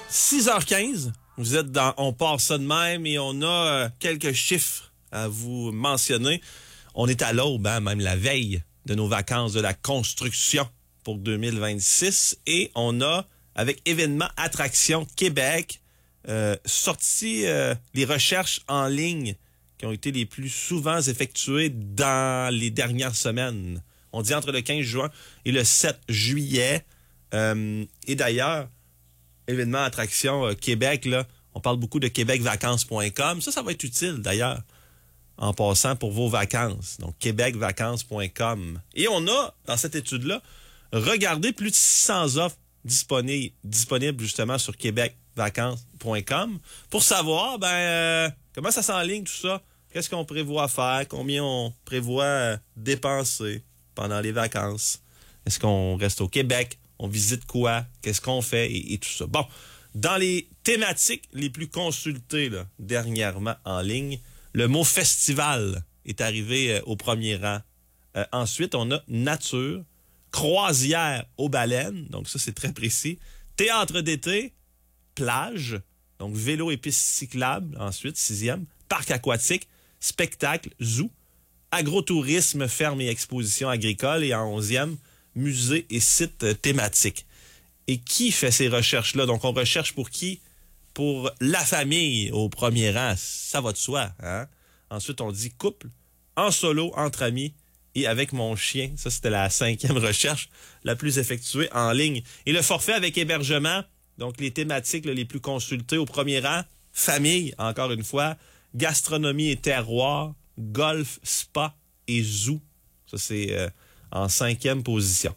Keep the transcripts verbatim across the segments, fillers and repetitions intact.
six heures quinze, vous êtes dans On part ça de même et on a euh, quelques chiffres à vous mentionner. On est à l'aube, hein, même la veille de nos vacances de la construction pour deux mille vingt-six et on a, avec Événement Attraction Québec, euh, sorti euh, les recherches en ligne qui ont été les plus souvent effectuées dans les dernières semaines. On dit entre le quinze juin et le sept juillet. Euh, et d'ailleurs, Événement Attraction euh, Québec, là, on parle beaucoup de québec vacances point com. Ça, ça va être utile d'ailleurs, en passant pour vos vacances. Donc, québec vacances point com. Et on a, dans cette étude-là, regardé plus de six cents offres disponibles, disponibles justement sur québec vacances point com pour savoir ben euh, comment ça s'enligne tout ça. Qu'est-ce qu'on prévoit faire? Combien on prévoit euh, dépenser pendant les vacances? Est-ce qu'on reste au Québec? On visite quoi? Qu'est-ce qu'on fait? Et, et tout ça. Bon, dans les thématiques les plus consultées là, dernièrement en ligne, le mot festival est arrivé euh, au premier rang. Euh, ensuite, on a nature, croisière aux baleines, donc ça c'est très précis, théâtre d'été, plage, donc vélo et piste cyclable, ensuite, sixième, parc aquatique, spectacle, zoo, agrotourisme, ferme et exposition agricole, et en onzième, musée et sites thématiques. Et qui fait ces recherches-là? Donc, on recherche pour qui? Pour la famille au premier rang. Ça va de soi, hein? Ensuite, on dit couple, en solo, entre amis et avec mon chien. Ça, c'était la cinquième recherche la plus effectuée en ligne. Et le forfait avec hébergement, donc les thématiques là, les plus consultées au premier rang, famille, encore une fois, gastronomie et terroir, golf, spa et zoo. Ça, c'est euh, en cinquième position.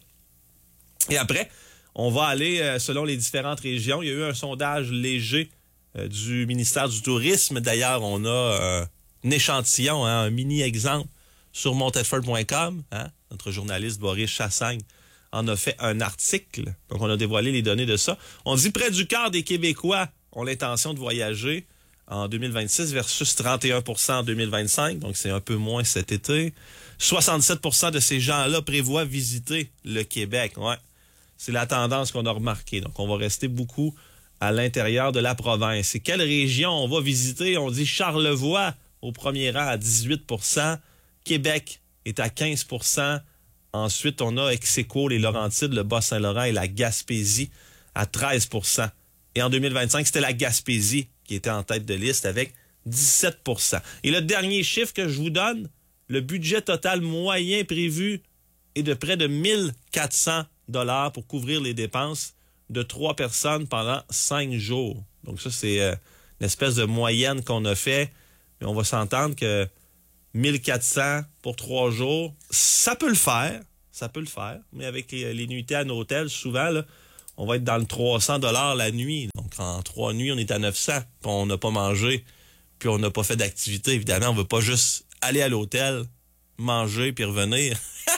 Et après, on va aller euh, selon les différentes régions. Il y a eu un sondage léger euh, du ministère du Tourisme. D'ailleurs, on a euh, un échantillon, hein, un mini-exemple sur montedford point com. Hein? Notre journaliste Boris Chassagne en a fait un article. Donc, on a dévoilé les données de ça. On dit près du quart des Québécois ont l'intention de voyager en deux mille vingt-six versus trente et un pour cent en deux mille vingt-cinq. Donc, c'est un peu moins cet été. soixante-sept pour cent de ces gens-là prévoient visiter le Québec. Ouais. C'est la tendance qu'on a remarquée. Donc, on va rester beaucoup à l'intérieur de la province. Et quelle région on va visiter? On dit Charlevoix au premier rang à dix-huit pour cent. Québec est à quinze pour cent. Ensuite, on a ex-aequo les Laurentides, le Bas-Saint-Laurent et la Gaspésie à treize pour cent. Et en deux mille vingt-cinq, c'était la Gaspésie qui était en tête de liste avec dix-sept pour cent. Et le dernier chiffre que je vous donne, le budget total moyen prévu est de près de mille quatre cents dollars pour couvrir les dépenses de trois personnes pendant cinq jours. Donc ça, c'est euh, une espèce de moyenne qu'on a fait. Mais on va s'entendre que mille quatre cents pour trois jours, ça peut le faire. Ça peut le faire. Mais avec les, les nuitées à nos hôtels, souvent, là, on va être dans le trois cents dollars la nuit. Donc en trois nuits, on est à neuf cents. Puis on n'a pas mangé. Puis on n'a pas fait d'activité. Évidemment, on ne veut pas juste aller à l'hôtel, manger puis revenir.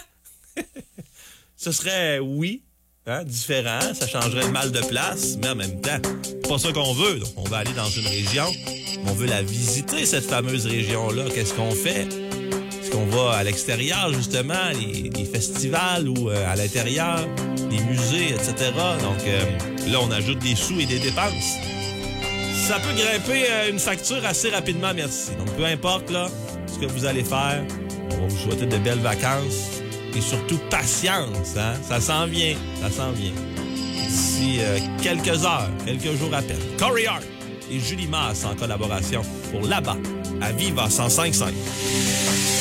Ce serait, oui, hein, différent, ça changerait le mal de place, mais en même temps, c'est pas ça qu'on veut. Donc, on va aller dans une région, on veut la visiter, cette fameuse région-là. Qu'est-ce qu'on fait? Est-ce qu'on va à l'extérieur, justement, les, les festivals ou euh, à l'intérieur, les musées, et cetera. Donc, euh, là, on ajoute des sous et des dépenses. Ça peut grimper euh, une facture assez rapidement, merci. Donc, peu importe, là, ce que vous allez faire, on va vous souhaiter de belles vacances. Et surtout, patience, hein? Ça s'en vient, ça s'en vient. D'ici euh, quelques heures, quelques jours à peine. Corey Hart et Julie Masse en collaboration pour Là-bas, à Viva cent cinq virgule cinq.